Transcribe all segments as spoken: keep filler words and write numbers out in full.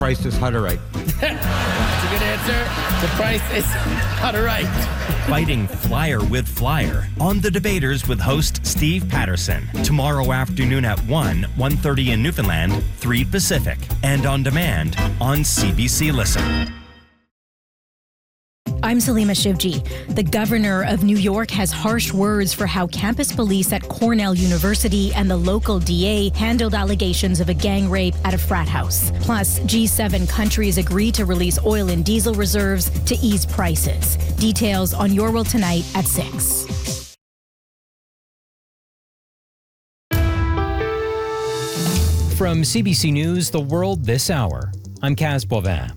Price is how to write. That's a good answer. The price is how to write. Fighting flyer with flyer on The Debaters with host Steve Patterson. Tomorrow afternoon at one, one thirty in Newfoundland, three Pacific. And on demand on C B C Listen. I'm Salima Shivji. The governor of New York has harsh words for how campus police at Cornell University and the local D A handled allegations of a gang rape at a frat house. Plus, G seven countries agree to release oil and diesel reserves to ease prices. Details on Your World Tonight at six. From C B C News, The World This Hour, I'm Kaz Bovin.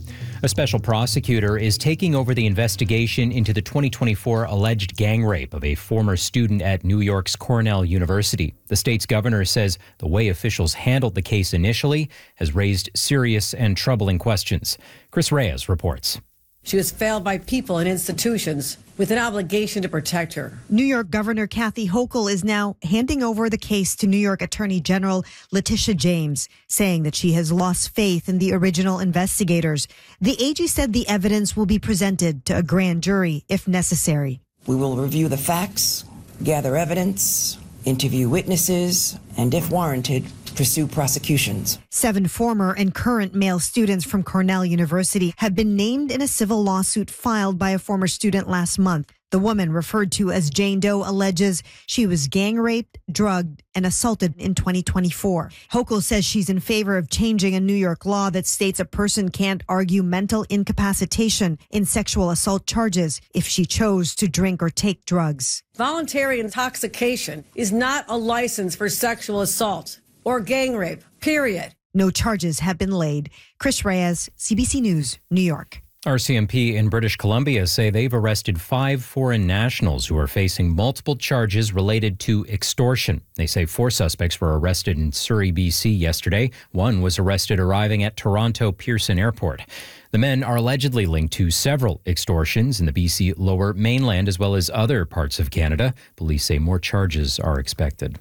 A special prosecutor is taking over the investigation into the twenty twenty-four alleged gang rape of a former student at New York's Cornell University. The state's governor says the way officials handled the case initially has raised serious and troubling questions. Chris Reyes reports. She was failed by people and institutions with an obligation to protect her. New York Governor Kathy Hochul is now handing over the case to New York Attorney General Letitia James, saying that she has lost faith in the original investigators. The A G said the evidence will be presented to a grand jury if necessary. We will review the facts, gather evidence, interview witnesses, and if warranted, pursue prosecutions. Seven former and current male students from Cornell University have been named in a civil lawsuit filed by a former student last month. The woman, referred to as Jane Doe, alleges she was gang raped, drugged, and assaulted in twenty twenty-four. Hochul says she's in favor of changing a New York law that states a person can't argue mental incapacitation in sexual assault charges if she chose to drink or take drugs. Voluntary intoxication is not a license for sexual assault or gang rape, period. No charges have been laid. Chris Reyes, C B C News, New York. R C M P in British Columbia say they've arrested five foreign nationals who are facing multiple charges related to extortion. They say four suspects were arrested in Surrey, B C yesterday. One was arrested arriving at Toronto Pearson Airport. The men are allegedly linked to several extortions in the B C Lower Mainland as well as other parts of Canada. Police say more charges are expected.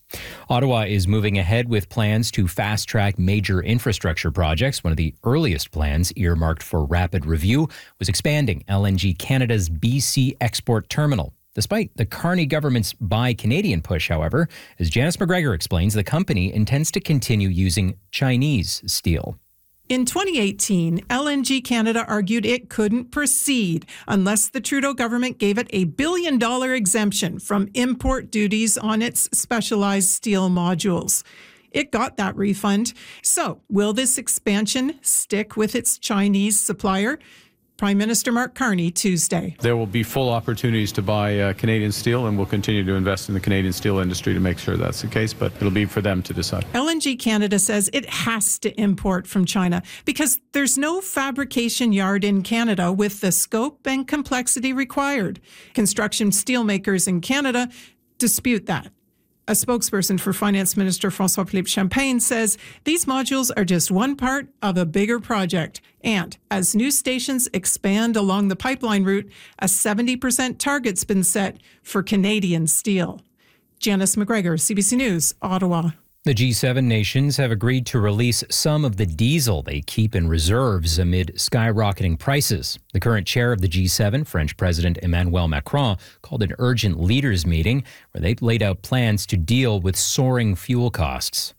Ottawa is moving ahead with plans to fast-track major infrastructure projects. One of the earliest plans earmarked for rapid review was expanding L N G Canada's B C export terminal. Despite the Carney government's Buy Canadian push, however, as Janice McGregor explains, the company intends to continue using Chinese steel. In twenty eighteen, L N G Canada argued it couldn't proceed unless the Trudeau government gave it a billion dollar exemption from import duties on its specialized steel modules. It got that refund. So, will this expansion stick with its Chinese supplier? Prime Minister Mark Carney Tuesday. There will be full opportunities to buy uh, Canadian steel, and we'll continue to invest in the Canadian steel industry to make sure that's the case, but it'll be for them to decide. L N G Canada says it has to import from China because there's no fabrication yard in Canada with the scope and complexity required. Construction steelmakers in Canada dispute that. A spokesperson for Finance Minister François-Philippe Champagne says these modules are just one part of a bigger project. And as new stations expand along the pipeline route, a seventy percent target's been set for Canadian steel. Janice McGregor, C B C News, Ottawa. The G seven nations have agreed to release some of the diesel they keep in reserves amid skyrocketing prices. The current chair of the G seven, French President Emmanuel Macron, called an urgent leaders meeting where they laid out plans to deal with soaring fuel costs.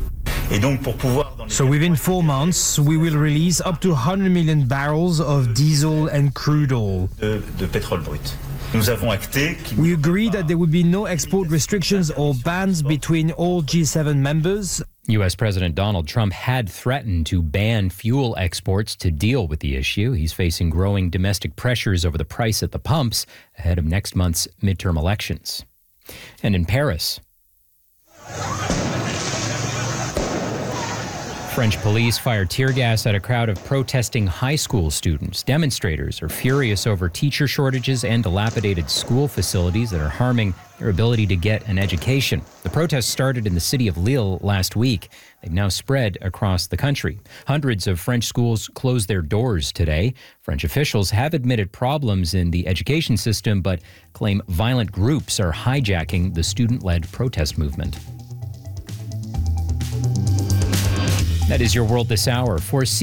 So within four months, we will release up to one hundred million barrels of diesel and crude oil. We agreed that there would be no export restrictions or bans between all G seven members. U S President Donald Trump had threatened to ban fuel exports to deal with the issue. He's facing growing domestic pressures over the price at the pumps ahead of next month's midterm elections. And in Paris, French police fired tear gas at a crowd of protesting high school students. Demonstrators are furious over teacher shortages and dilapidated school facilities that are harming their ability to get an education. The protests started in the city of Lille last week. They've now spread across the country. Hundreds of French schools closed their doors today. French officials have admitted problems in the education system, but claim violent groups are hijacking the student-led protest movement. That is your World This Hour. For C-